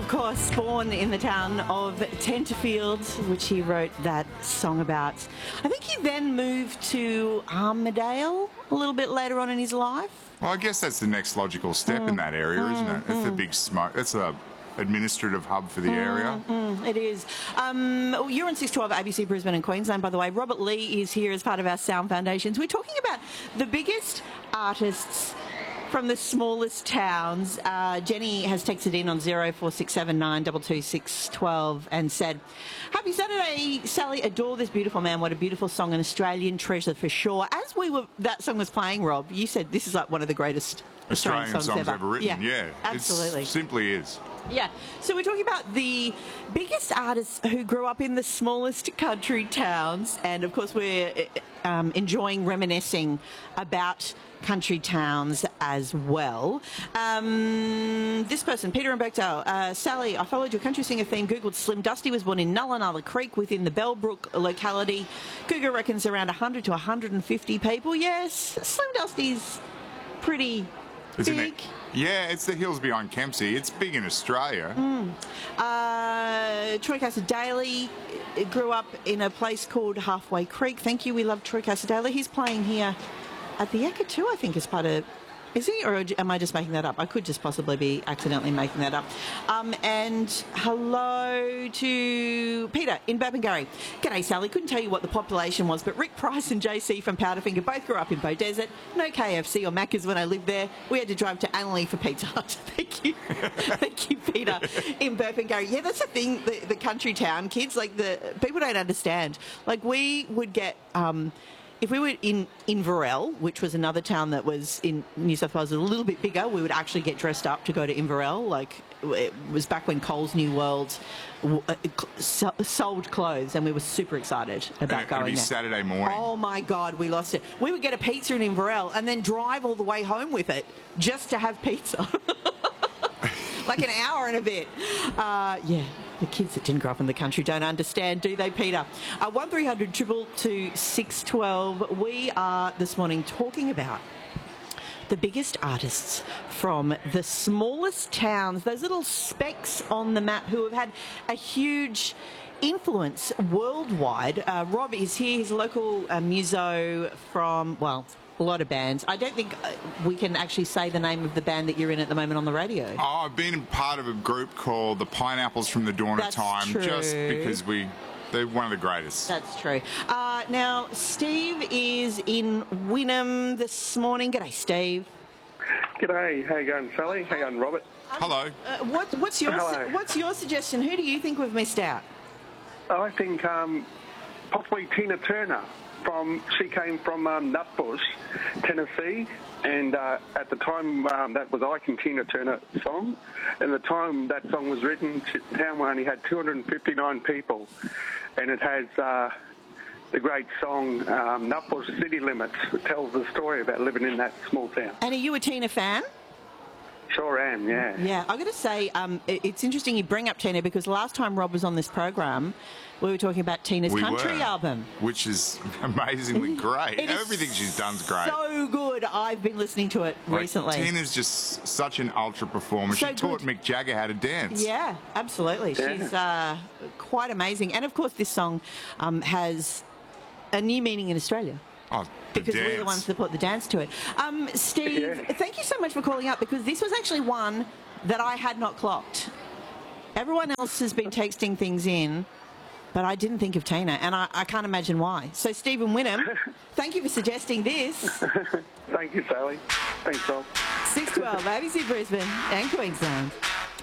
course, born in the town of Tenterfield, which he wrote that song about. I think he then moved to Armidale a little bit later on in his life. Well, I guess that's the next logical step in that area, isn't it? It's the big smoke. It's a administrative hub for the area. It is. You're on 612 ABC Brisbane and Queensland, by the way. Robert Lee is here as part of our Sound Foundations. We're talking about the biggest artists from the smallest towns. Jenny has texted in on 0467 and said, "Happy Saturday, Sally. Adore this beautiful man. What a beautiful song, an Australian treasure for sure." As that song was playing, Rob, you said this is like one of the greatest Australian songs ever written. Yeah, absolutely. It simply is. Yeah, so we're talking about the biggest artists who grew up in the smallest country towns, and of course we're enjoying reminiscing about country towns as well. This person, Peter and Birkdale, Sally, I followed your country singer theme, Googled Slim Dusty was born in Nulla Creek within the Bellbrook locality. Google reckons around 100 to 150 people. Yes, Slim Dusty's pretty Isn't big. it? Yeah, it's the hills behind Kempsey. It's big in Australia. Troy Casadale grew up in a place called Halfway Creek. Thank you, we love Troy Casadale. He's playing here at the Ekka too, I think, as part of... Is he? Or am I just making that up? I could just possibly be accidentally making that up. And hello to Peter in Burpengary. G'day, Sally. Couldn't tell you what the population was, but Rick Price and JC from Powderfinger both grew up in Bow Desert. No KFC or Macca's when I lived there. We had to drive to Annerley for Pizza Hut. Thank you. Thank you, Peter, in Burpengary. Yeah, that's the thing, the country town kids, like the people don't understand. Like we would get... if we were in Inverell, which was another town that was in New South Wales, a little bit bigger, we would actually get dressed up to go to Inverell. Like, it was back when Coles New World sold clothes, and we were super excited about going there. Saturday morning. Oh, my God, we lost it. We would get a pizza in Inverell and then drive all the way home with it just to have pizza. Like an hour and a bit. Yeah. The kids that didn't grow up in the country don't understand, do they, Peter? 1300 222 612. We are this morning talking about the biggest artists from the smallest towns, those little specks on the map who have had a huge influence worldwide. Rob is here. He's a local muso from, well, a lot of bands. I don't think we can actually say the name of the band that you're in at the moment on the radio. Oh, I've been part of a group called the Pineapples from the Dawn of Time, true. Just because they're one of the greatest. That's true. Now, Steve is in Wynnum this morning. G'day, Steve. G'day. How you going, Sally? How you going, Robert? Hello. What's your suggestion? Who do you think we've missed out? I think possibly Tina Turner. She came from Nutbush, Tennessee, and at the time that was Ike and Tina Turner song. And the time that song was written, the town only had 259 people, and it has the great song Nutbush City Limits. It tells the story about living in that small town. And are you a Tina fan? Sure am, yeah. Yeah, I've got to say, it's interesting you bring up Tina, because last time Rob was on this program, we were talking about Tina's country album. Which is amazingly great. It is Everything she's done's great. So good. I've been listening to it recently. Tina's just such an ultra performer. So she taught good. Mick Jagger how to dance. Yeah, absolutely. Yeah. She's quite amazing. And, of course, this song has a new meaning in Australia. Oh, because we're the ones that put the dance to it. Steve, thank you so much for calling up, because this was actually one that I had not clocked. Everyone else has been texting things in, but I didn't think of Tina, and I can't imagine why. So, Stephen Wynnum, thank you for suggesting this. Thank you, Sally. Thanks, Rob. 612 ABC Brisbane and Queensland.